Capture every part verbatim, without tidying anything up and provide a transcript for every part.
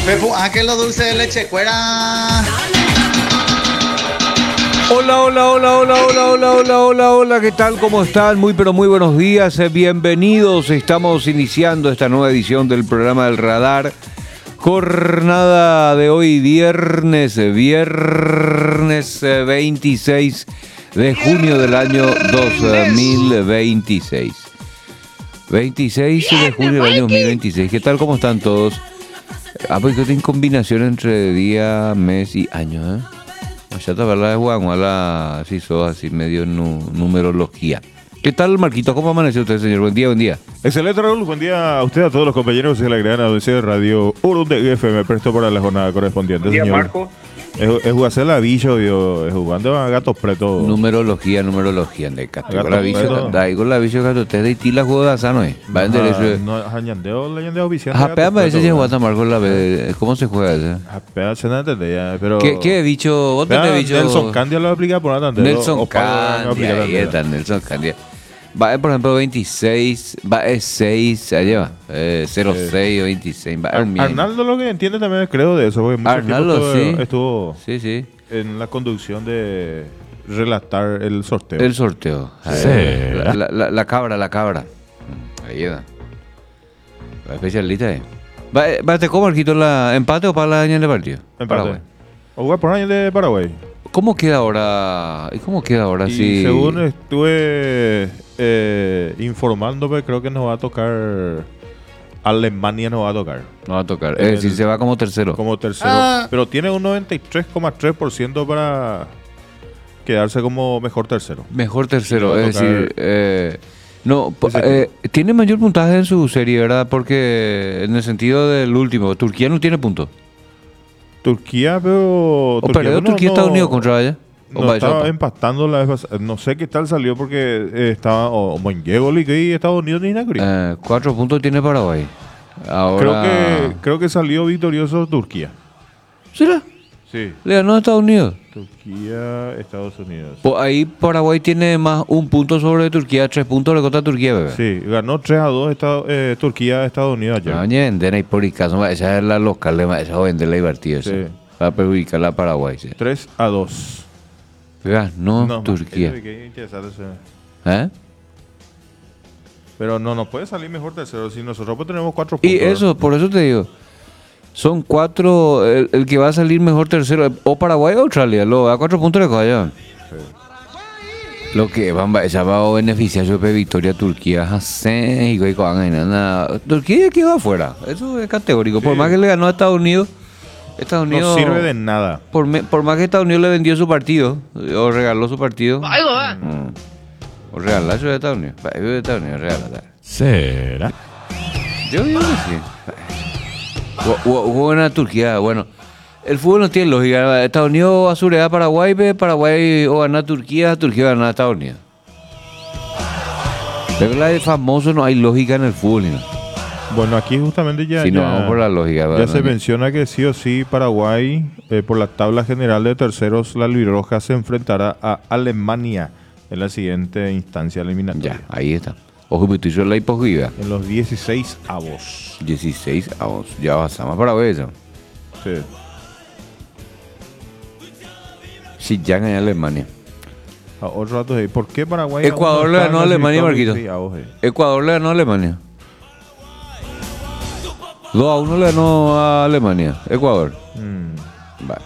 Pepu, ¿a qué lo dulce de leche cuera? Hola, hola, hola, hola, hola, hola, hola, hola, hola, ¿qué tal? ¿Cómo están? Muy, pero muy buenos días, eh, bienvenidos. Estamos iniciando esta nueva edición del programa del Radar. Jornada de hoy, viernes, eh, viernes eh, veintiséis de junio del año dos mil veintiséis. veintiséis de junio del año dos mil veintiséis. ¿Qué tal? ¿Cómo están todos? Ah, pues que tienen combinación entre día, mes y año, ¿eh? Ya te verdad de Juan, ojalá así sos así medio nu, numerología. ¿Qué tal, Marquito? ¿Cómo amaneció usted, señor? Buen día, buen día. Excelente, Raúl. Buen día a usted, a todos los compañeros de la gran audiencia de Radio Urunde F M. Presto para la jornada correspondiente, Buen día, señor. Marco. Es, es jugarse la bicho, yo, es jugando a gatos pretos. Numerología, numerología. De Gato con la bicho, preto. da ahí con la bicho, gato. Usted de tila juego de azar, ¿no es? Va en derecho. No, jañandeo, leyendeo, visión. Ajá, pega, a veces llegó a Marco la vez. ¿Cómo se juega ese? Pega, se no entendé ya, pero. ¿Qué, qué bicho? ¿Vos tenés bicho? Nelson Candia lo aplica por nada. Nelson Candia, ahí está, Nelson Candia. Va, por ejemplo, veintiséis, va es seis, allá va, eh, cero seis o veintiséis. Va, Ar- Arnaldo lo que entiende también creo de eso, porque mucho Arnaldo, tiempo sí. estuvo, estuvo Sí, sí. en la conducción de relatar el sorteo. El sorteo. Sí. La, la, la, la cabra, la cabra. Ahí va. La especialista, eh. Va, eh, va, ¿te cómo, Marquito, la empate o para la año de partido? Empate. Paraguay. O jugar por año de Paraguay. ¿Cómo queda ahora? ¿Y cómo queda ahora? Y si... según estuve eh, informándome, creo que nos va a tocar. Alemania nos va a tocar. No va a tocar. En Es decir, el- se va como tercero. Como tercero. Ah. Pero tiene un noventa y tres coma tres por ciento para quedarse como mejor tercero. Mejor tercero. Le va a Es tocar- decir, eh, no, po- Ese eh, tiene mayor puntaje en su serie, ¿verdad? Porque en el sentido del último, Turquía no tiene puntos. Turquía, pero. ¿O perdió no- Turquía no- Estados Unidos contra ella? ¿O No va a estaba Europa? empatando la vez pasada. No sé qué tal salió porque eh, estaba o Monguego y Estados Unidos ni nada. Eh, cuatro puntos tiene Paraguay. Creo Ahora... que creo que salió victorioso Turquía. ¿Será? Sí. Le ganó a Estados Unidos. Turquía, Estados Unidos. Pues ahí Paraguay tiene más un punto sobre Turquía, tres puntos le contra Turquía, bebé. Sí, ganó tres a dos Estado- eh, Turquía, Estados Unidos ayer. No, ñe, venden ahí por caso, esa es la local, esa es vender la divertida. Sí. esa. Va a perjudicar a Paraguay. Sí. tres a dos. Ganó No, Turquía. qué- qué interesante ese. ¿Eh? Pero no nos puede salir mejor tercero si nosotros pues tenemos cuatro puntos. Y eso, por eso te digo. Son cuatro, el, el que va a salir mejor tercero, o Paraguay o Australia, lo a cuatro puntos de colla. Lo que van a esa va a beneficiar yo de victoria Turquía, hace y güey, con nada. Turquía quedó afuera, eso es categórico. Por Sí. más que le ganó a Estados Unidos, Estados No Unidos sirve de nada. por, me- por más que Estados Unidos le vendió su partido o regaló su partido. Mm. O regalar eso de Estados Unidos. Va, yo de Estados Unidos regalar. ¿Será? Yo digo que sí. Hu- hu- Hubo en Turquía, bueno. El fútbol no tiene lógica. Estados Unidos va a surear a Paraguay, ve, Paraguay o gana Turquía, Turquía gana a Estados Unidos. Pero la de famoso no hay lógica en el fútbol. ¿No? Bueno, aquí justamente ya, Si no ya, vamos por la lógica. ya ¿verdad? se menciona que sí o sí Paraguay, eh, por la tabla general de terceros, la albirroja se enfrentará a Alemania en la siguiente instancia eliminatoria. Ya, ahí está. Ojo, pero tú hizo la hipocrisia. En los dieciséis avos. dieciséis a once. Ya pasamos para ver eso. Sí. Si ya ganó Alemania. A otro rato, sí. ¿Por qué Paraguay? Ecuador aún le no ganó a está Alemania, clasificado? Marquito. Sí, avos, sí. Ecuador le ganó a Alemania. dos a uno le ganó a Alemania. Ecuador. Mm. Vale.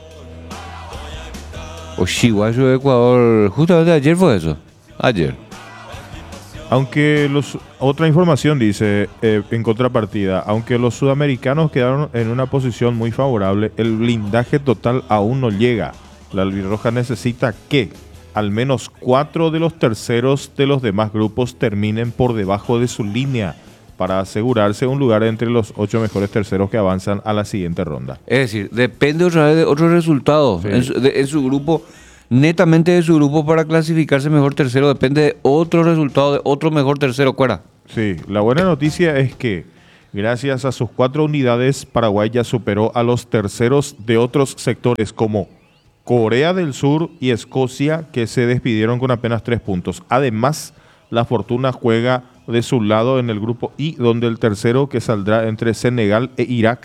O Chihuahua de Ecuador. Justamente ayer fue eso. Ayer. Aunque los otra información dice eh, en contrapartida, aunque los sudamericanos quedaron en una posición muy favorable, el blindaje total aún no llega. La albirroja necesita que al menos cuatro de los terceros de los demás grupos terminen por debajo de su línea para asegurarse un lugar entre los ocho mejores terceros que avanzan a la siguiente ronda. Es decir, depende otra vez de otros resultados. Sí. En, su, de- en su grupo, netamente de su grupo para clasificarse mejor tercero, depende de otro resultado, de otro mejor tercero. ¿Cuál? Sí, la buena noticia es que gracias a sus cuatro unidades, Paraguay ya superó a los terceros de otros sectores como Corea del Sur y Escocia, que se despidieron con apenas tres puntos. Además, la fortuna juega de su lado en el grupo I, donde el tercero, que saldrá entre Senegal e Irak,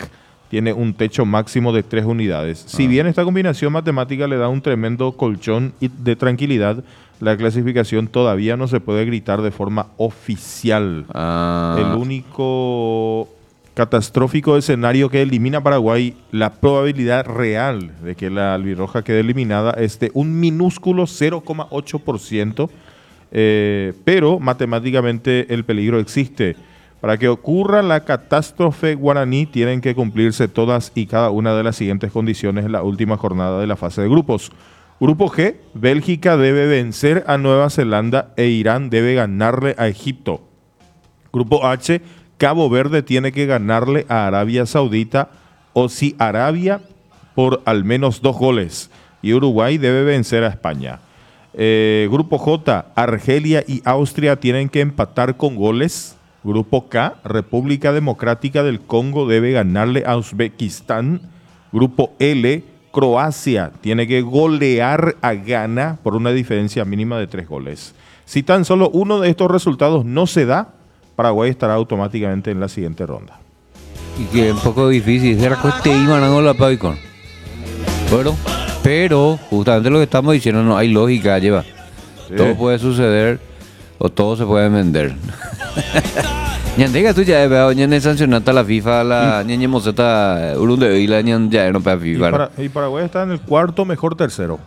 tiene un techo máximo de tres unidades. Si Ah. bien esta combinación matemática le da un tremendo colchón y de tranquilidad, la clasificación todavía no se puede gritar de forma oficial. Ah, El único catastrófico escenario que elimina a Paraguay, la probabilidad real de que la albirroja quede eliminada es de un minúsculo cero coma ocho por ciento, eh, pero matemáticamente el peligro existe. Para que ocurra la catástrofe guaraní tienen que cumplirse todas y cada una de las siguientes condiciones en la última jornada de la fase de grupos. Grupo G, Bélgica debe vencer a Nueva Zelanda e Irán debe ganarle a Egipto. Grupo H, Cabo Verde tiene que ganarle a Arabia Saudita o si Arabia por al menos dos goles. Y Uruguay debe vencer a España. Eh, Grupo J, Argelia y Austria tienen que empatar con goles. Grupo K, República Democrática del Congo debe ganarle a Uzbekistán. Grupo L, Croacia tiene que golear a Ghana por una diferencia mínima de tres goles. Si tan solo uno de estos resultados no se da, Paraguay estará automáticamente en la siguiente ronda. y que es un poco difícil. Será que te iban a la Pavicon. Bueno, pero justamente lo que estamos diciendo, no hay lógica, lleva. Sí. Todo puede suceder o todo se puede vender. Ñandega tú ya veo, ñane sancionata la FIFA, la ñañe moseta urunde y la ñan ya no para Y, FIFA. para- y Paraguay está en el cuarto mejor tercero.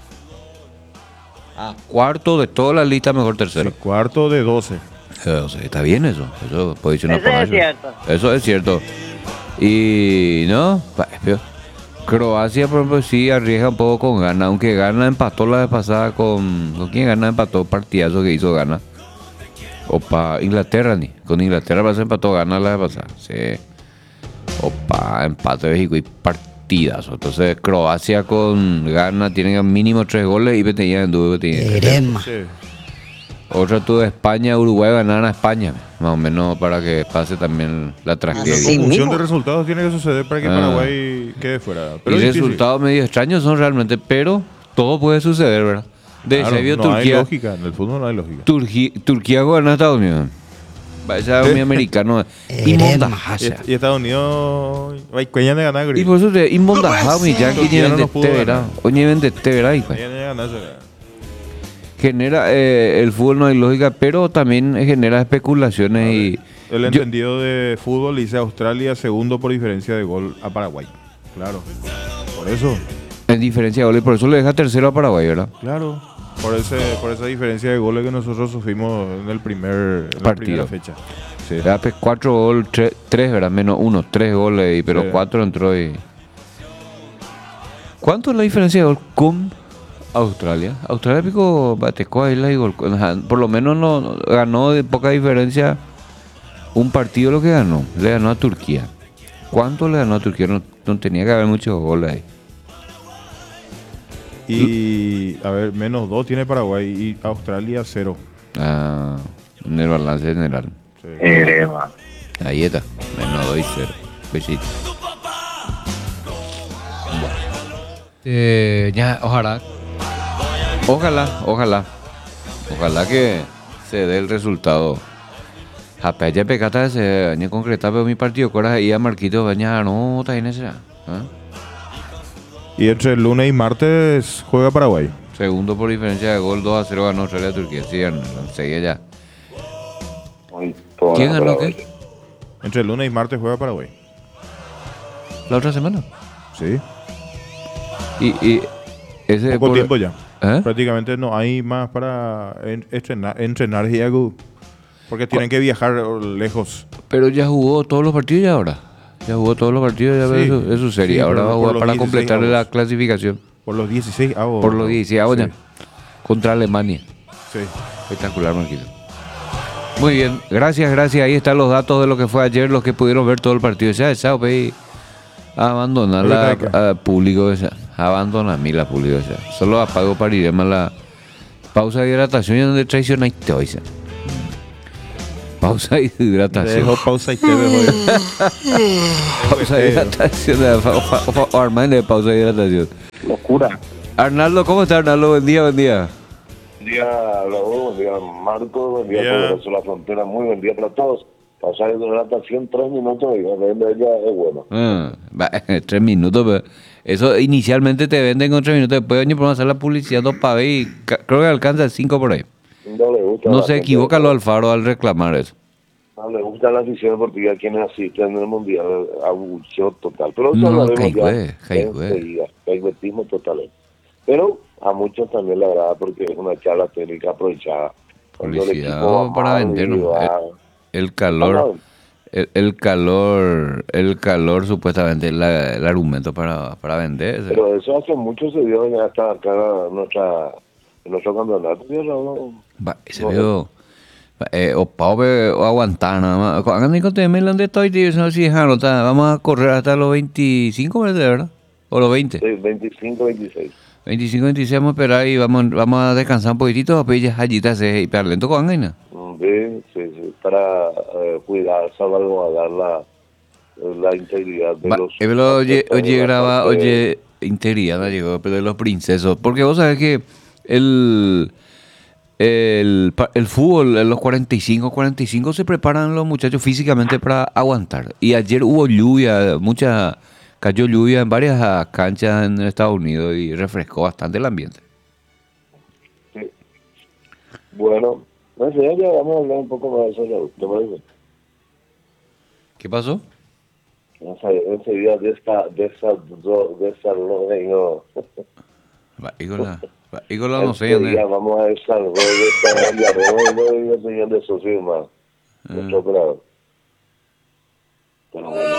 Ah, cuarto de toda la lista, mejor tercero. Sí, cuarto de doce. Eh, o sea, está bien eso. Eso posiciona Eso es para cierto. Eso es cierto. Y no, pa- es peor. Croacia, por ejemplo, sí arriesga un poco con Ghana, aunque Ghana empató la vez pasada con. ¿Con quién Ghana empató? Partidazo que hizo Ghana. Opa, Inglaterra ni. Con Inglaterra parece empató Ghana la vez pasada. Sí. Opa, empate México y partidazo. Entonces, Croacia con Ghana tienen mínimo tres goles y tenían en duda. Erema. Sí. Otra tú de España, Uruguay ganaron a España, más o menos para que pase también la tragedia. Sí, Conjunción mismo. de resultados tiene que suceder para que Ah. Paraguay quede fuera. Pero y es difícil. resultados medio extraños son realmente, pero todo puede suceder, ¿verdad? De Claro, Serbia, no hay Turquía, lógica, en el fútbol no hay lógica. Turquía, Turquía gana a Estados Unidos. Vaya a mi americano. Inmonda Y, y Estados Unidos, ay, cuellan de ganar, Y gris. por eso te inmonda mi ya que Turquía no lleven de nos pudo este verá. ganar. Oye, ven de este verá, hijo. Cuellan de ganar, se- Genera, eh, el fútbol no hay lógica, pero también genera especulaciones y. El yo- entendido de fútbol dice Australia segundo por diferencia de gol a Paraguay. Claro. Por eso. En diferencia de goles, por eso le deja tercero a Paraguay, ¿verdad? Claro. Por ese, por esa diferencia de goles que nosotros sufrimos en el primer en la Partido. primera fecha. Sí. Ya, pues, cuatro goles, tres, tres, ¿verdad? Menos uno, tres goles, y- pero Sí. cuatro entró y. ¿Cuánto es la diferencia de gol con Australia? Australia pico bateco ahí la y gol. Ajá, por lo menos no, no- ganó de poca diferencia un partido lo que ganó. Le ganó a Turquía. ¿Cuánto le ganó a Turquía? No, no tenía que haber muchos goles ahí. Y a ver, menos dos tiene Paraguay y Australia cero. Ah, en el balance general. Sí. Erema. Ahí está. Menos dos y cero. Besito. Eh, ya, ojalá. Ojalá, ojalá. Ojalá que se dé el resultado. Japé ya pecata se año concretar pero mi partido cora y a Marquito baña no está en ese. ¿Ah? Y entre lunes y martes juega Paraguay. Segundo por diferencia de gol, dos a cero ganó Australia Turquía. Sí, seguía ya. ¿Quién ganó qué? Entre lunes y martes juega Paraguay. La otra semana. Sí. Y, y ese Poco por- tiempo ya. ¿Eh? Prácticamente no hay más para en- entrenar, entrenar y algo. Porque tienen que viajar lejos. Pero ya jugó todos los partidos ya ahora. Ya jugó todos los partidos, ya Sí, ve eso, es su serie. sí, ahora por- va a por jugar los para dieciséis completar la avos. clasificación. Por los dieciséis avos. Por los dieciséis avos ya. Sí. Contra Alemania. Sí. Espectacular, Marquito. Muy bien, gracias, gracias. Ahí están los datos de lo que fue ayer, los que pudieron ver todo el partido. Ya, ya, ve, abandonar la Ahorita hay a público, esa. Abandona a mí la público, esa. Solo apago para ir a la pausa de hidratación y donde traicionaste hoy, esa. Pausa de Te hidratación. dejo pausa y te dejo. Pausa de hidratación. O Armand de pausa de hidratación. Locura. Arnaldo, ¿cómo está Arnaldo? Buen día, buen día. Buen día, Raúl. Buen día, Marco. Buen día, Buen día. Poderoso La Frontera. Muy buen día para todos. Pasar de la natación tres minutos y vende ella es bueno. Ah, va, tres minutos, pero eso inicialmente te venden con tres minutos, después oye, podemos hacer la publicidad dos para ver y ca- creo que alcanza cinco por ahí. No le gusta No a la se gente, equivoca lo no, Alfaro al reclamar eso. no le gusta la afición deportiva quienes asisten en el mundial, abucheo total. Pero eso No, hablaremos caigüe, ya caigüe. enseguida, caigüetismo total. Pero a muchos también le agrada porque es una charla técnica aprovechada. Cuando el Publicidad equipo va para mal vender, y ¿no? va- El, el calor, el, el calor, el calor supuestamente es la- el argumento para, para vender. ¿sí? Pero eso hace mucho se dio ya hasta acá en nuestra, en nuestro campeonato. ¿Sí? No, Va, ese no, veo, va, eh, o pave o aguantar nada más. Hagan ni con temer donde estoy, tío, si no, si dejan, no está, vamos a correr hasta los veinticinco, ¿verdad? O los veinte. sí, veinticinco, veintiséis. veinticinco, veintiséis vamos a esperar y vamos, vamos a descansar un poquitito, a pedir allí y para lento con gaina. Sí, sí, sí, para eh, cuidar, salvaguardar la, la integridad de Va, los... eh, pero oye, atletas de oye, la graba, parte- oye, integridad no llegó, pero de los princesos. Porque vos sabés que el, el, pa- el fútbol, en los cuarenta y cinco, cuarenta y cinco se preparan los muchachos físicamente para aguantar. Y ayer hubo lluvia, mucha, cayó lluvia en varias ah, canchas en Estados Unidos y refrescó bastante el ambiente. Sí. Bueno, no sé, ya vamos a hablar un poco más de eso, Raúl, ¿te parece? ¿Qué pasó? Ese, ese día de esta, de esa, de esa, no, Va, Ígola, va, Ígola no sé. Este día ¿no? vamos a desarrollar esta área de el señor de Sosima, nuestro operador. Pero bueno.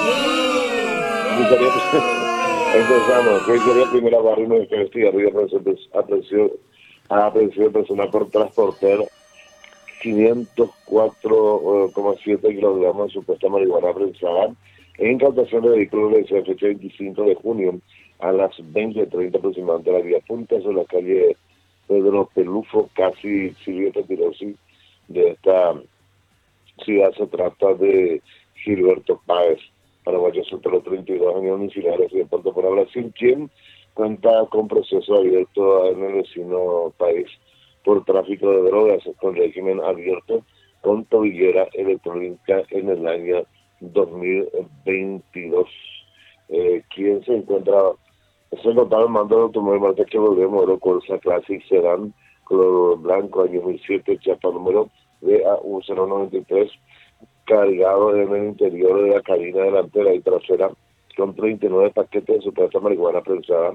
Yo quería- Empezamos. ¿Qué quería primera barrina de que el cigarrillo apreció apreció personal por transportar quinientos cuatro coma siete kilogramos de supuesta marihuana prensada en incautación de vehículos de esa fecha veinticinco de junio a las veinte treinta aproximadamente a la vía Punta sobre la calle Pedro Pelufo, casi Silvio Tirosi de esta ciudad. Se trata de Gilberto Páez, paraguayo soltero, treinta y dos años, domiciliario de Puerto Para Brasil, quien cuenta con proceso abierto en el vecino país por tráfico de drogas con régimen abierto con tobillera electrónica en el año dos mil veintidós. Eh, quien se encuentra, es el notable mando de automóvil marca que volvemos, modelo Corsa Classic Sedan, color blanco, año dos mil siete, chapa número D A U cero noventa y tres, cargado en el interior de la cabina delantera y trasera con treinta y nueve paquetes de supuesta marihuana prensada,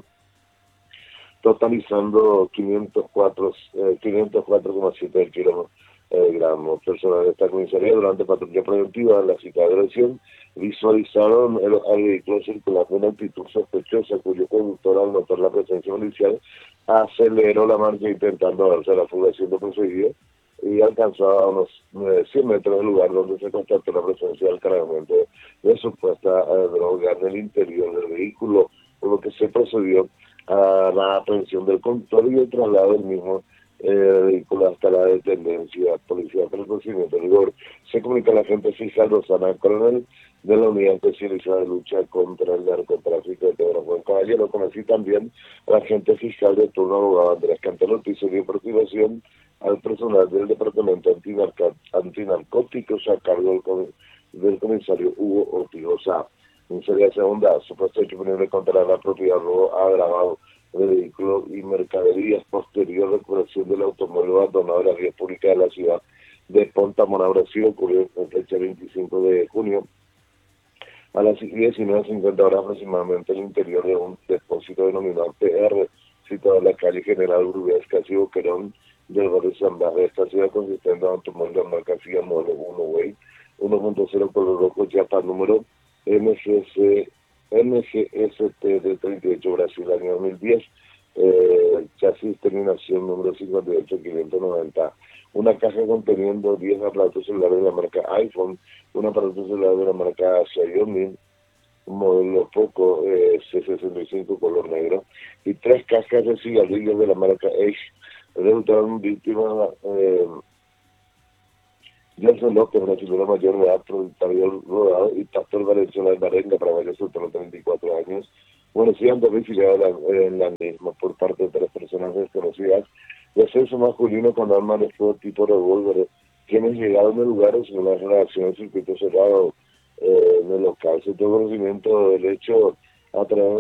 totalizando quinientos cuatro coma siete kilogramos. Eh, gramos. Personal de esta comisaría durante patrulla preventiva en la cita de dirección visualizaron el, el vehículo circulando en actitud sospechosa, cuyo conductor, al notar la presencia policial, aceleró la marcha intentando darse a la fuga siendo perseguido y alcanzó a unos eh, cien metros del lugar donde se constató la presencia del cargamento de supuesta eh, droga en el interior del vehículo, por lo que se procedió a la aprehensión del conductor y el traslado del mismo eh, vehículo hasta la dependencia policial para el procedimiento de rigor. Se comunica a la agente fiscal Rosana Coronel de la Unidad Especializada de Lucha contra el Narcotráfico de Pedro Juan Caballero. Conocí también a la agente fiscal de turno, abogado Andrés Cantero Ortiz, y procuración al personal del Departamento Antinarca- Antinarcóticos a cargo del, com- del comisario Hugo Ortiz. O sea, comisaría segunda, supuesto hecho punible contra la propiedad robo agravado de vehículos y mercaderías, posterior recuperación del automóvil abandonado en la vía pública de la ciudad de Ponta Mora, Brasil, ocurrió en fecha veinticinco de junio a las diecinueve cincuenta horas aproximadamente en el interior de un depósito denominado P R, situado en la calle General Uruguay, casi Boquerón, del barrio San Blas de esta ciudad, consistente en automóvil de marca Fiat modelo uno Way uno punto cero color rojo, chapa número M G C M G S T de treinta y ocho Brasil, año dos mil diez, eh, chasis terminación número cincuenta y ocho quinientos noventa, una caja conteniendo diez aparatos celulares de la marca iPhone, un aparato celular de la marca Xiaomi, un modelo Poco eh, C sesenta y cinco color negro, y tres cajas de cigarrillos de la marca Edge. Resultaron víctimas eh, Gelson López, brasileño mayor de edad, propietario rodado, y Pastor Valenzuela de Marenga, para varios soltero, treinta y cuatro años. Bueno, siendo domiciliado en la misma por parte de tres personas desconocidas de sexo masculino con armas de fuego tipo revólver, quienes llegaron al lugar según la redacción del circuito cerrado eh, en el local. Se tuvo conocimiento del hecho a través